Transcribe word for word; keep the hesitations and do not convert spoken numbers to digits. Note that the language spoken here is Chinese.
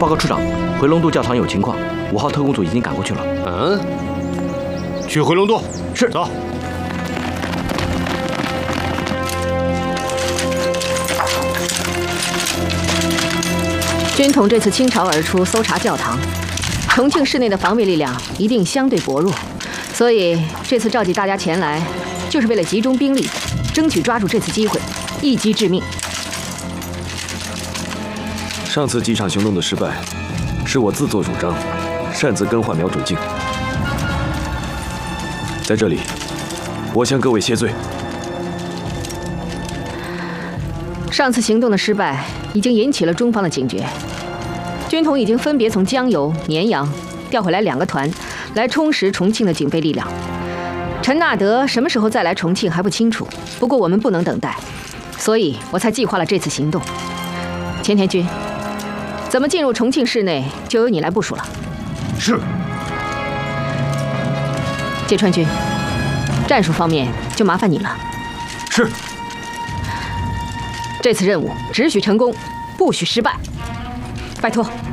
报告处长，回龙渡教场有情况，五号特工组已经赶过去了。 嗯，去回龙渡。 是， 走。 军统这次倾巢而出搜查教堂，重庆市内的防卫力量一定相对薄弱，所以这次召集大家前来，就是为了集中兵力，争取抓住这次机会，一击致命。 上次机场行动的失败，是我自作主张，擅自更换瞄准镜。在这里，我向各位谢罪。 上次行动的失败已经引起了中方的警觉。军统已经分别从江油、绵阳调回来两个团，来充实重庆的警备力量。陈纳德什么时候再来重庆还不清楚，不过我们不能等待，所以我才计划了这次行动。钱田君，怎么进入重庆市内就由你来部署了。 是。 芥川君，战术方面就麻烦你了。 是。 这次任务只许成功，不许失败，拜托。